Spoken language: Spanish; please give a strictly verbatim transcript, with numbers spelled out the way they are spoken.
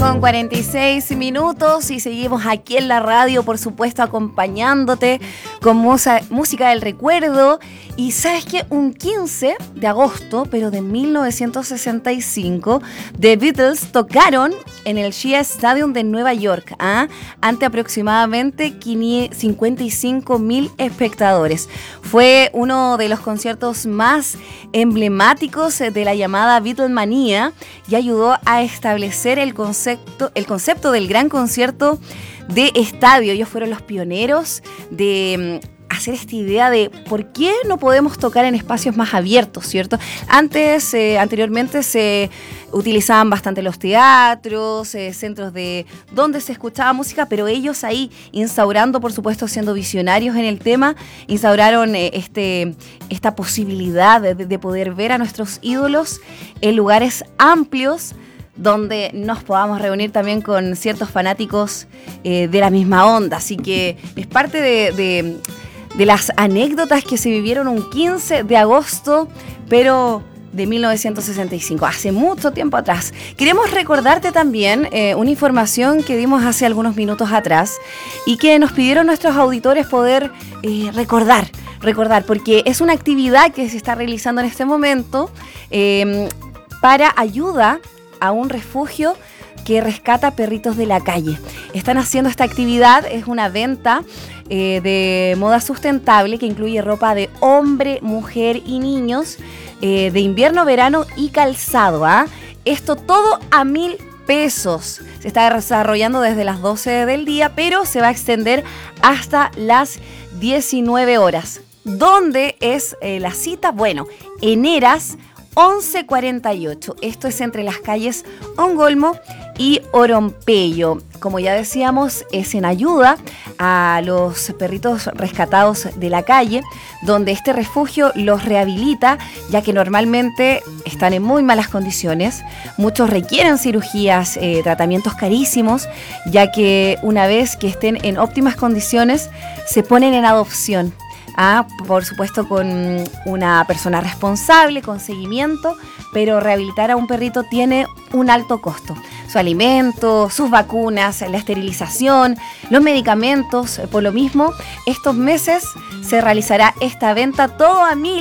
con cuarenta y seis minutos y seguimos aquí en la radio, por supuesto, acompañándote con musa, música del recuerdo. Y ¿sabes qué? Un quince de agosto, pero de mil novecientos sesenta y cinco, The Beatles tocaron en el Shea Stadium de Nueva York, ¿ah? ante aproximadamente cincuenta y cinco mil espectadores. Fue uno de los conciertos más emblemáticos de la llamada Beatlemanía y ayudó a establecer el concepto, el concepto del gran concierto de estadio. Ellos fueron los pioneros de hacer esta idea de por qué no podemos tocar en espacios más abiertos, ¿cierto? Antes, eh, anteriormente se utilizaban bastante los teatros, eh, centros de donde se escuchaba música, pero ellos ahí instaurando, por supuesto, siendo visionarios en el tema, instauraron eh, este, esta posibilidad de, de poder ver a nuestros ídolos en lugares amplios, donde nos podamos reunir también con ciertos fanáticos eh, de la misma onda. Así que es parte de, de, de las anécdotas que se vivieron un quince de agosto, pero de mil novecientos sesenta y cinco, hace mucho tiempo atrás. Queremos recordarte también eh, una información que dimos hace algunos minutos atrás y que nos pidieron nuestros auditores poder eh, recordar, recordar, porque es una actividad que se está realizando en este momento eh, para ayuda a un refugio que rescata perritos de la calle. Están haciendo esta actividad, es una venta eh, de moda sustentable que incluye ropa de hombre, mujer y niños, eh, de invierno, verano y calzado. ¿ah? Esto todo a mil pesos. Se está desarrollando desde las doce del día, pero se va a extender hasta las diecinueve horas. ¿Dónde es eh, la cita? Bueno, en Eras once cuarenta y ocho. Esto es entre las calles Ongolmo y Orompeyo. Como ya decíamos, es en ayuda a los perritos rescatados de la calle, donde este refugio los rehabilita, ya que normalmente están en muy malas condiciones. Muchos requieren cirugías, eh, tratamientos carísimos, ya que una vez que estén en óptimas condiciones, se ponen en adopción. Ah, por supuesto con una persona responsable, con seguimiento, pero rehabilitar a un perrito tiene un alto costo. Su alimento, sus vacunas, la esterilización, los medicamentos. Por lo mismo, estos meses se realizará esta venta todo a mil